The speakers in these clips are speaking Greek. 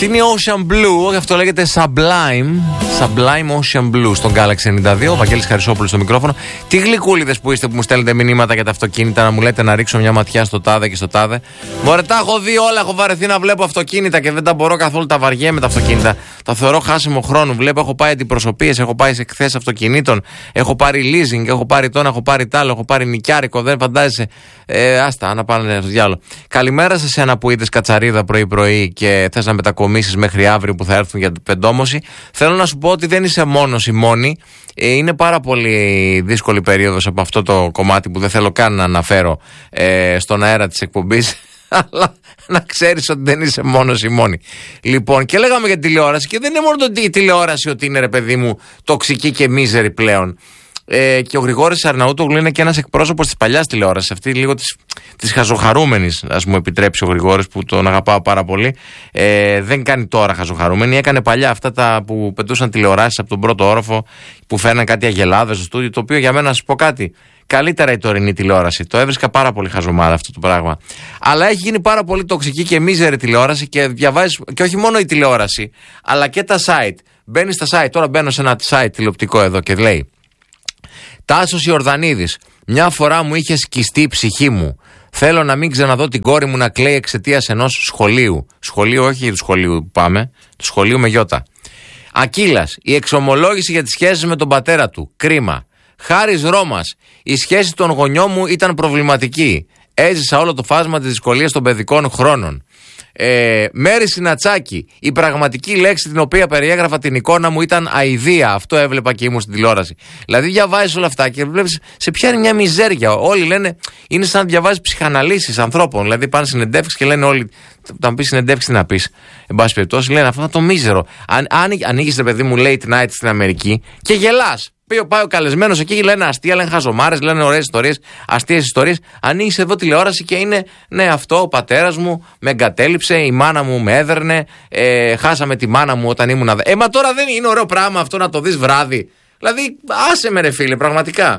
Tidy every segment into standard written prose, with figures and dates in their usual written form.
Αυτή είναι η Ocean Blue, αυτό λέγεται Sublime Ocean Blue στον Galaxy 92. Ο Βαγγέλης Χαρισόπουλος στο μικρόφωνο. Τι γλυκούλιδες που είστε που μου στέλνετε μηνύματα για τα αυτοκίνητα, να μου λέτε να ρίξω μια ματιά στο τάδε και στο τάδε. Μωρέ, τα έχω δει όλα. Έχω βαρεθεί να βλέπω αυτοκίνητα και δεν τα μπορώ καθόλου. Τα βαριέμαι τα αυτοκίνητα. Τα θεωρώ χάσιμο χρόνου. Βλέπω, έχω πάει αντιπροσωπείες, έχω πάει σε εκθέσεις αυτοκινήτων, έχω πάρει leasing, έχω πάρει τόνα, έχω πάρει τ' άλλο, έχω πάρει νοικιάρικο. Δεν φαντάζεσαι. Άστα, να πάνε στο διάλογο. Καλημέρα σε εσένα που είδες κατσαρίδα πρωί-πρωί και θες να μετακομίσεις μέχρι αύριο που θα έρθουν για την πεντόμωση. Θέλω να σου πω ότι δεν είσαι μόνος ή μόνη. Είναι πάρα πολύ δύσκολη περίοδος από αυτό το κομμάτι που δεν θέλω καν να αναφέρω στον αέρα της εκπομπής. Αλλά να ξέρεις ότι δεν είσαι μόνος ή μόνη. Λοιπόν, και λέγαμε για τηλεόραση και δεν είναι μόνο η τηλεόραση ότι είναι, ρε παιδί μου, τοξική και μίζερη πλέον. Και ο Γρηγόρης Αρναούτογλου είναι και ένας εκπρόσωπος της παλιάς τηλεόρασης, αυτή λίγο της χαζοχαρούμενης, ας μου επιτρέψει ο Γρηγόρης, που τον αγαπάω πάρα πολύ. Δεν κάνει τώρα χαζοχαρούμενη, έκανε παλιά αυτά τα που πετούσαν τηλεοράσεις από τον πρώτο όροφο, που φέρναν κάτι αγελάδες στο στούντιο, το οποίο για μένα, να σας πω κάτι, καλύτερα η τωρινή τηλεόραση. Το έβρισκα πάρα πολύ χαζομάρα αυτό το πράγμα. Αλλά έχει γίνει πάρα πολύ τοξική και μίζερη τηλεόραση και διαβάζεις, και όχι μόνο η τηλεόραση, αλλά και τα site. Μπαίνεις στα site, τώρα μπαίνω σε ένα site τηλεοπτικό εδώ και λέει: Τάσος Ιορδανίδης, μια φορά μου είχε σκιστεί η ψυχή μου. Θέλω να μην ξαναδώ την κόρη μου να κλαίει εξαιτίας ενός σχολείου. Σχολείο, όχι του σχολείου που πάμε, του σχολείου με γιώτα. Ακύλας, η εξομολόγηση για τις σχέσεις με τον πατέρα του. Κρίμα. Χάρης Ρώμας, η σχέση των γονιών μου ήταν προβληματική. Έζησα όλο το φάσμα της δυσκολίας των παιδικών χρόνων. Μέρη Συνατσάκη, η πραγματική λέξη την οποία περιέγραφα την εικόνα μου ήταν αηδία. Αυτό έβλεπα και ήμουν στην τηλεόραση. Δηλαδή διαβάζεις όλα αυτά και βλέπεις σε πιάνει μια μιζέρια. Όλοι λένε είναι σαν να διαβάζεις ψυχαναλύσεις ανθρώπων. Δηλαδή πάνε συνεντεύξεις και λένε όλοι, όταν πεις συνεντεύξεις τι να πεις. Εν πάση περιπτώσει λένε αυτό το μίζερο. Ανοίγεις, ρε παιδί μου, late night στην Αμερική και γελάς. Πάει ο καλεσμένος εκεί, λένε αστεία, λένε χαζομάρες, λένε ωραίες ιστορίες, αστείες ιστορίες. Ανοίγεις εδώ τηλεόραση και είναι, ναι, αυτό ο πατέρας μου με εγκατέλειψε, η μάνα μου με έδερνε, χάσαμε τη μάνα μου όταν ήμουν μα τώρα δεν είναι ωραίο πράγμα αυτό να το δεις βράδυ? Δηλαδή, άσε με, ρε φίλε, πραγματικά.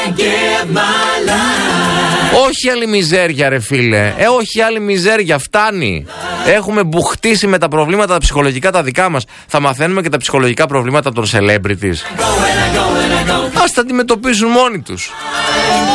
Όχι άλλη μιζέρια, ρε φίλε. Όχι άλλη μιζέρια, φτάνει. Έχουμε μπουχτίσει με τα προβλήματα τα ψυχολογικά τα δικά μας. Θα μαθαίνουμε και τα ψυχολογικά προβλήματα των celebrities. Ας τα αντιμετωπίσουν μόνοι τους.